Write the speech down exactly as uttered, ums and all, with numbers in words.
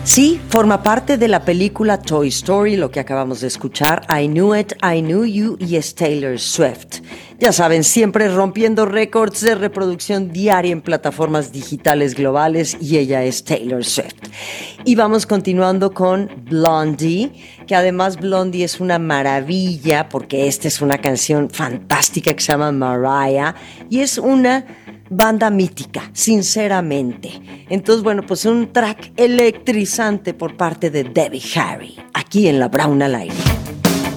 Sí, forma parte de la película Toy Story, lo que acabamos de escuchar, I Knew It, I Knew You, y es Taylor Swift. Ya saben, siempre rompiendo récords de reproducción diaria en plataformas digitales globales, y ella es Taylor Swift. Y vamos continuando con Blondie, que además Blondie es una maravilla porque esta es una canción fantástica que se llama Mariah y es una banda mítica, sinceramente. Entonces, bueno, pues un track electrizante por parte de Debbie Harry, aquí en La Brown al Aire.